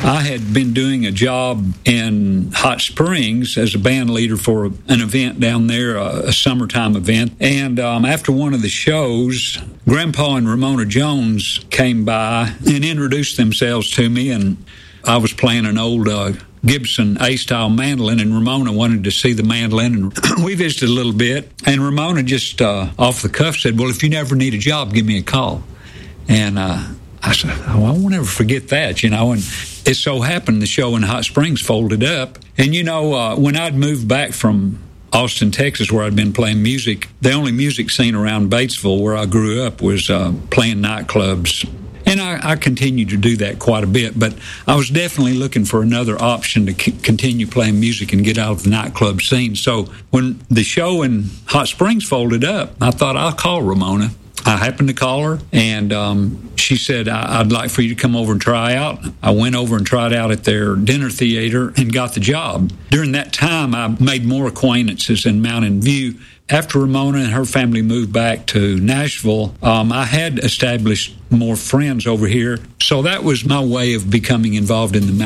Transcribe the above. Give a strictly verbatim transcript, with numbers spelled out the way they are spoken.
I had been doing a job in Hot Springs as a band leader for an event down there, a, a summertime event. And um, after one of the shows, Grandpa and Ramona Jones came by and introduced themselves to me, and I was playing an old uh, Gibson A-style mandolin, and Ramona wanted to see the mandolin, and we visited a little bit. And Ramona just uh, off the cuff said, well, if you never need a job, give me a call. And uh, I said, oh, I won't ever forget that, you know. And it so happened the show in Hot Springs folded up. And, you know, uh, when I'd moved back from Austin, Texas, where I'd been playing music, the only music scene around Batesville, where I grew up, was uh, playing nightclubs. And I, I continued to do that quite a bit, but I was definitely looking for another option to c- continue playing music and get out of the nightclub scene. So when the show in Hot Springs folded up, I thought, I'll call Ramona. I happened to call her, and um, she said, I- I'd like for you to come over and try out. I went over and tried out at their dinner theater and got the job. During that time, I made more acquaintances in Mountain View. After Ramona and her family moved back to Nashville, um, I had established more friends over here. So that was my way of becoming involved in the